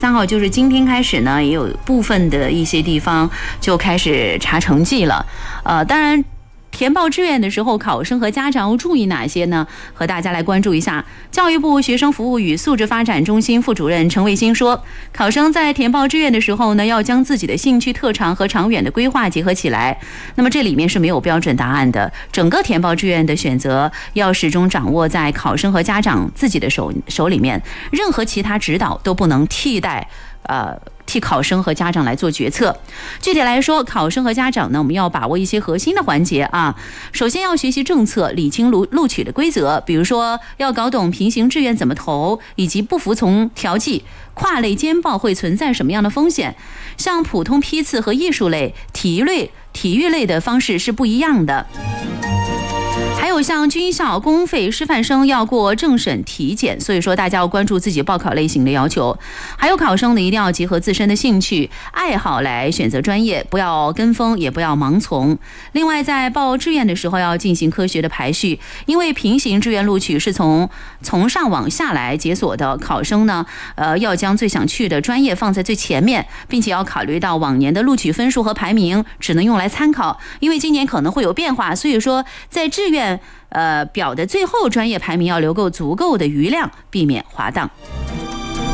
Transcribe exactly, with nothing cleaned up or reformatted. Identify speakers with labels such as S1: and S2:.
S1: 三号就是今天开始呢，也有部分的一些地方就开始查成绩了。呃，当然。填报志愿的时候，考生和家长要注意哪些呢？和大家来关注一下。教育部学生服务与素质发展中心副主任陈卫星说，考生在填报志愿的时候呢，要将自己的兴趣特长和长远的规划结合起来。那么这里面是没有标准答案的，整个填报志愿的选择要始终掌握在考生和家长自己的手手里面，任何其他指导都不能替代。呃，替考生和家长来做决策。具体来说，考生和家长呢，我们要把握一些核心的环节啊。首先要学习政策，理清录录取的规则，比如说要搞懂平行志愿怎么投，以及不服从调剂、跨类兼报会存在什么样的风险。像普通批次和艺术类、体育类、体育类的方式是不一样的。还有像军校、公费师范生要过政审体检，所以说大家要关注自己报考类型的要求。还有考生呢，一定要结合自身的兴趣爱好来选择专业，不要跟风，也不要盲从。另外，在报志愿的时候要进行科学的排序，因为平行志愿录取是从从上往下来解锁的，考生呢，呃，要将最想去的专业放在最前面，并且要考虑到往年的录取分数和排名只能用来参考，因为今年可能会有变化，所以说在志愿。呃，表的最后专业排名要留够足够的余量，避免滑档。